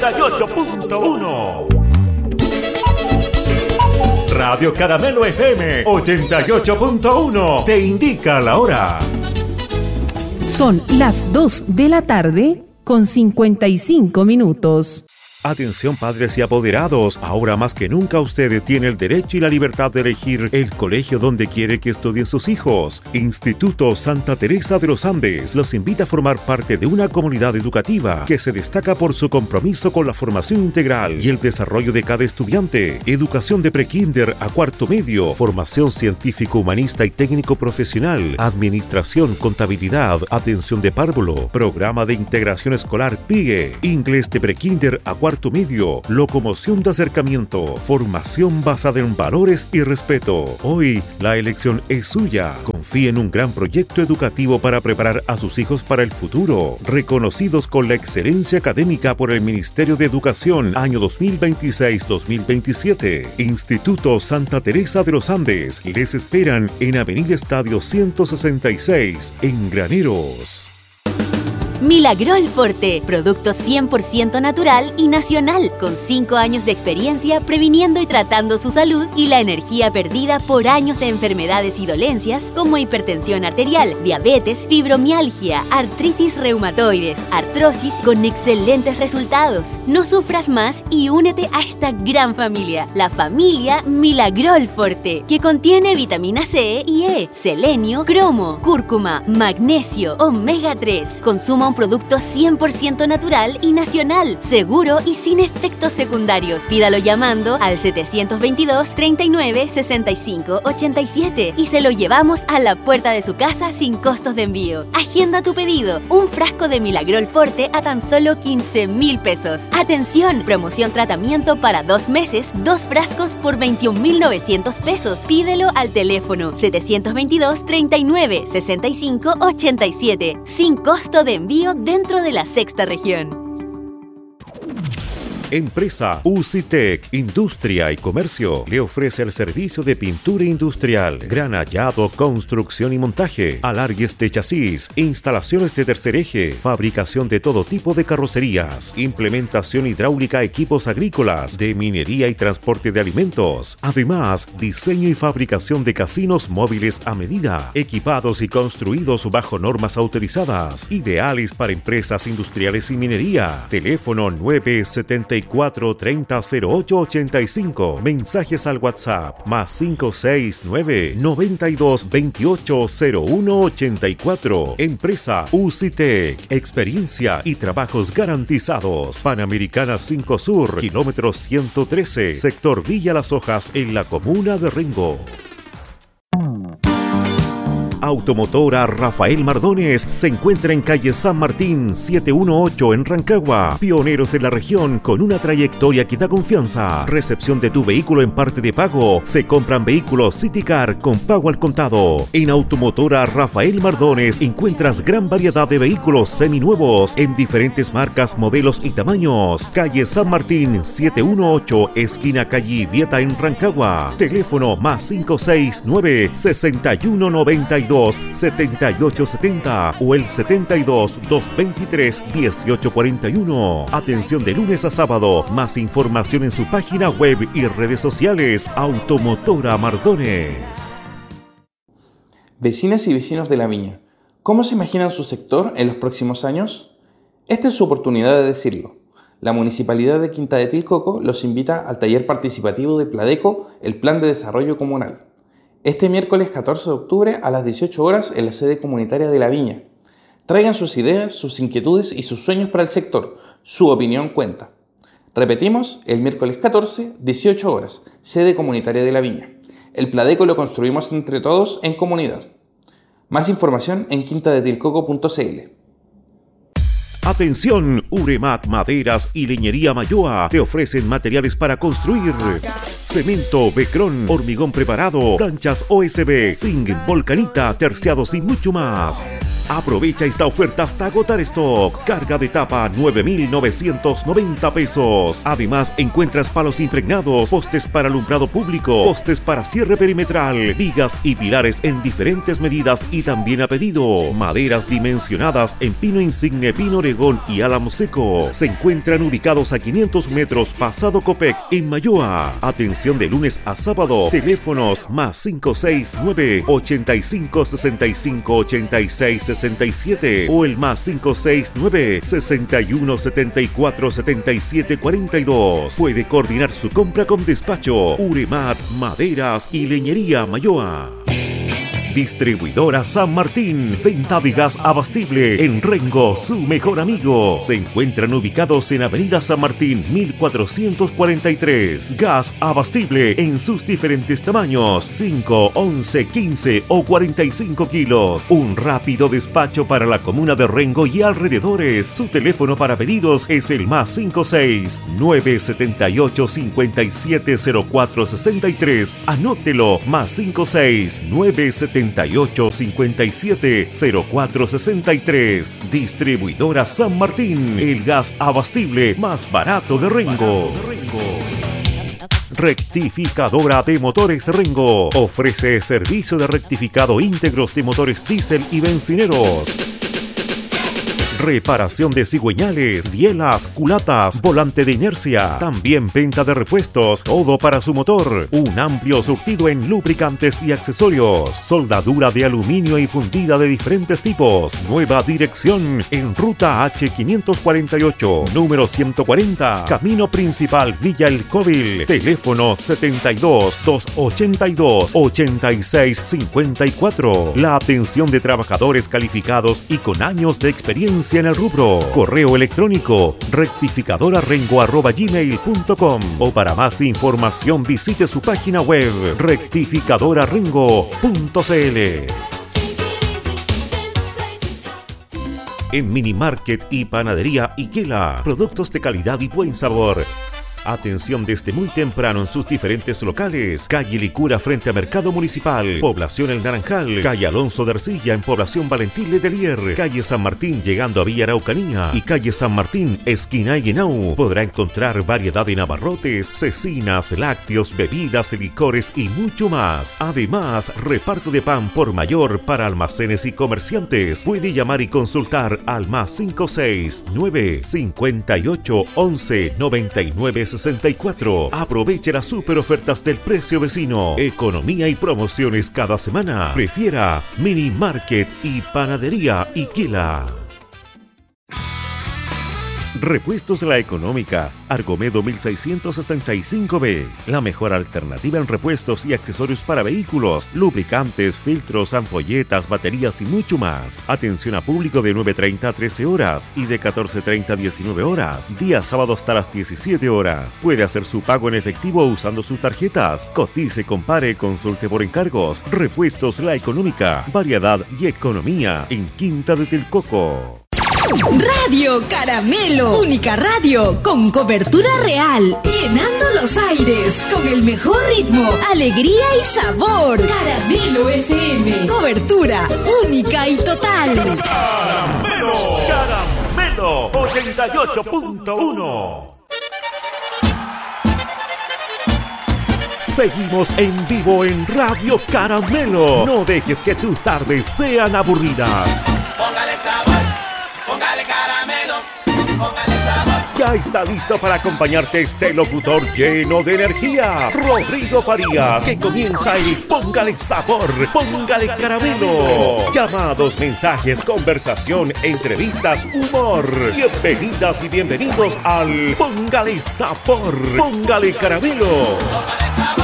88.1. Radio Caramelo FM 88.1 te indica la hora. Son las 2 de la tarde con 55 minutos. Atención padres y apoderados, ahora más que nunca usted tiene el derecho y la libertad de elegir el colegio donde quiere que estudien sus hijos. Instituto Santa Teresa de los Andes los invita a formar parte de una comunidad educativa que se destaca por su compromiso con la formación integral y el desarrollo de cada estudiante. Educación de prekinder a cuarto medio, formación científico, humanista y técnico profesional, administración, contabilidad, atención de párvulo, programa de integración escolar PIE, inglés de prekinder a cuarto medio, locomoción de acercamiento, formación basada en valores y respeto. Hoy la elección es suya. Confíe en un gran proyecto educativo para preparar a sus hijos para el futuro. Reconocidos con la excelencia académica por el Ministerio de Educación año 2026-2027. Instituto Santa Teresa de los Andes les esperan en Avenida Estadio 166 en Graneros. Milagrol Forte, producto 100% natural y nacional, con 5 años de experiencia previniendo y tratando su salud y la energía perdida por años de enfermedades y dolencias como hipertensión arterial, diabetes, fibromialgia, artritis reumatoides, artrosis, con excelentes resultados. No sufras más y únete a esta gran familia, la familia Milagrol Forte, que contiene vitamina C y E, selenio, cromo, cúrcuma, magnesio, omega 3. Consuma un producto 100% natural y nacional, seguro y sin efectos secundarios. Pídalo llamando al 722-39-65-87 y se lo llevamos a la puerta de su casa sin costos de envío. Agenda tu pedido, un frasco de Milagrol Forte a tan solo 15,000 pesos. Atención, promoción tratamiento para 2 meses, 2 frascos por 21,900 pesos. Pídelo al teléfono 722-39-65-87 sin costo de envío dentro de la sexta región. Empresa UCITEC, Industria y Comercio, le ofrece el servicio de pintura industrial, granallado, construcción y montaje, alargues de chasis, instalaciones de tercer eje, fabricación de todo tipo de carrocerías, implementación hidráulica, equipos agrícolas, de minería y transporte de alimentos. Además, diseño y fabricación de casinos móviles a medida, equipados y construidos bajo normas autorizadas, ideales para empresas industriales y minería. Teléfono 974 300885. Mensajes al WhatsApp más 569 92 28 0184. Empresa UCITEC. Experiencia y trabajos garantizados. Panamericana 5 Sur, kilómetro 113, sector Villa Las Hojas, en la comuna de Rengo. Automotora Rafael Mardones se encuentra en calle San Martín 718 en Rancagua. Pioneros en la región con una trayectoria que da confianza. Recepción de tu vehículo en parte de pago. Se compran vehículos City Car con pago al contado. En Automotora Rafael Mardones encuentras gran variedad de vehículos seminuevos en diferentes marcas, modelos y tamaños. Calle San Martín 718, esquina calle Vieta en Rancagua. Teléfono más 569 6192 7870 o el 72 223 1841. Atención de lunes a sábado. Más información en su página web y redes sociales. Automotora Mardones. Vecinas y vecinos de La Viña, ¿cómo se imaginan su sector en los próximos años? Esta es su oportunidad de decirlo. La Municipalidad de Quinta de Tilcoco los invita al taller participativo de Pladeco, el Plan de Desarrollo Comunal. Este miércoles 14 de octubre a las 18 horas en la sede comunitaria de La Viña. Traigan sus ideas, sus inquietudes y sus sueños para el sector. Su opinión cuenta. Repetimos, el miércoles 14, 18 horas, sede comunitaria de La Viña. El Pladeco lo construimos entre todos en comunidad. Más información en quintadetilcoco.cl. Atención, Uremat Maderas y Leñería Mayoa te ofrecen materiales para construir: cemento, becrón, hormigón preparado, planchas OSB, zinc, volcanita, terciados y mucho más. Aprovecha esta oferta hasta agotar stock. Carga de tapa 9,990 pesos. Además, encuentras palos impregnados, postes para alumbrado público, postes para cierre perimetral, vigas y pilares en diferentes medidas y también a pedido. Maderas dimensionadas en pino insigne, pino Obregón y Álamo Seco. Se encuentran ubicados a 500 metros pasado Copec en Mayoa. Atención de lunes a sábado. Teléfonos más 569-8565-8667 o el más 569-6174-7742. Puede coordinar su compra con despacho. Uremat, Maderas y Leñería Mayoa. Distribuidora San Martín, venta de gas abastible en Rengo, su mejor amigo. Se encuentran ubicados en Avenida San Martín 1443. Gas abastible en sus diferentes tamaños, 5, 11, 15 o 45 kilos. Un rápido despacho para la comuna de Rengo y alrededores. Su teléfono para pedidos es el más 56-978-570463. Anótelo, más 56-978-570463. Distribuidora San Martín, el gas abastible más barato de Rengo. Rectificadora de Motores Rengo ofrece servicio de rectificado íntegros de motores diésel y bencineros. Reparación de cigüeñales, bielas, culatas, volante de inercia. También venta de repuestos, todo para su motor. Un amplio surtido en lubricantes y accesorios. Soldadura de aluminio y fundida de diferentes tipos. Nueva dirección en Ruta H548, número 140, Camino Principal Villa El Cóvil. Teléfono 72-282-8654. La atención de trabajadores calificados y con años de experiencia en el rubro. Correo electrónico rectificadorarengo@gmail.com o para más información visite su página web rectificadorarengo.cl. En Mini Market y Panadería Iquela, productos de calidad y buen sabor. Atención desde muy temprano en sus diferentes locales. Calle Licura frente a Mercado Municipal, Población El Naranjal, calle Alonso de Ercilla en Población Valentín Letelier, calle San Martín llegando a Villa Araucanía y calle San Martín esquina Guinau. Podrá encontrar variedad de abarrotes, cecinas, lácteos, bebidas, licores y mucho más. Además, reparto de pan por mayor para almacenes y comerciantes. Puede llamar y consultar al más 569-5811-9964. Aproveche las super ofertas del precio vecino. Economía y promociones cada semana. Prefiera Mini Market y Panadería Iquela. Repuestos La Económica, Argomedo 1665B. La mejor alternativa en repuestos y accesorios para vehículos, lubricantes, filtros, ampolletas, baterías y mucho más. Atención a público de 9:30 a 13 horas y de 14:30 a 19 horas. Día sábado hasta las 17 horas. Puede hacer su pago en efectivo usando sus tarjetas. Cotice, compare, consulte por encargos. Repuestos La Económica, variedad y economía en Quinta de Telcoco. Radio Caramelo, única radio con cobertura real, llenando los aires con el mejor ritmo, alegría y sabor. Caramelo FM, cobertura única y total. Caramelo, Caramelo 88.1. Seguimos en vivo en Radio Caramelo. No dejes que tus tardes sean aburridas. Póngale sabor, póngale caramelo, póngale sabor. Ya está listo para acompañarte este locutor lleno de energía, Rodrigo Farías, que comienza el Póngale Sabor, Póngale Caramelo. Llamados, mensajes, conversación, entrevistas, humor. Bienvenidas y bienvenidos al Póngale Sabor, Póngale Caramelo.